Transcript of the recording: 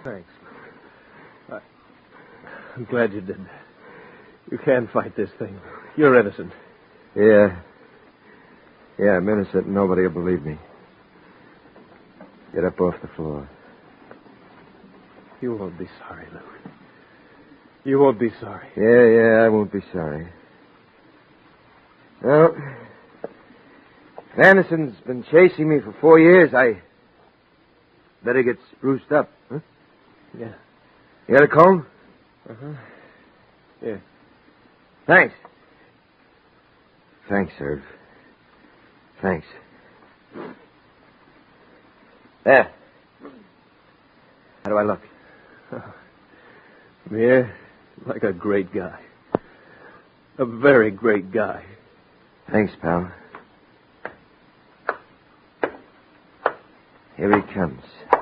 Thanks. I'm glad you did that. You can fight this thing. You're innocent. Yeah. Yeah, I'm innocent and nobody will believe me. Get up off the floor. You won't be sorry, Luke. You won't be sorry. Yeah, I won't be sorry. Well, Anderson's been chasing me for 4 years. I better get spruced up, huh? Yeah. You got a comb? Uh-huh. Yeah. Thanks. Thanks, Irv. Thanks. There. How do I look? Yeah, like a great guy. A very great guy. Thanks, pal. Here he comes.